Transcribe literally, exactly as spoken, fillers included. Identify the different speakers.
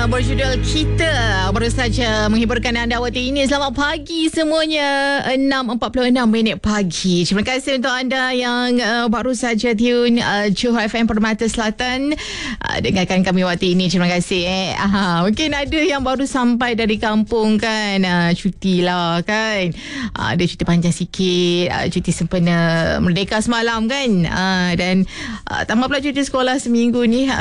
Speaker 1: uh, berjudul Kita baru saja menghiburkan anda waktu ini. Selamat pagi semuanya. enam empat puluh enam minit pagi. Terima kasih untuk anda yang uh, baru saja tune uh, Johor F M Permata Selatan. Uh, dengarkan kami waktu ini. Terima kasih. Eh. Aha, mungkin ada yang baru sampai dari kampung kan. Uh, cuti lah kan. Uh, ada cuti panjang sikit. Uh, cuti sempena Merdeka semalam kan. Uh, dan uh, tambah pula cuti sekolah seminggu ni.